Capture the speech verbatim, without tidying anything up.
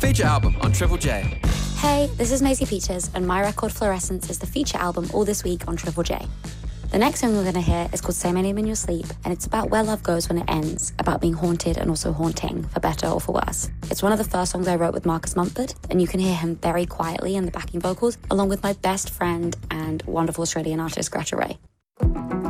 Feature album on Triple J. Hey, this is Maisie Peters, and my record Fluorescence is the feature album all this week on Triple J. The next song we're going to hear is called Say My Name in Your Sleep, and it's about where love goes when it ends, about being haunted and also haunting, for better or for worse. It's one of the first songs I wrote with Marcus Mumford, and you can hear him very quietly in the backing vocals, along with my best friend and wonderful Australian artist, Gretchen Ray.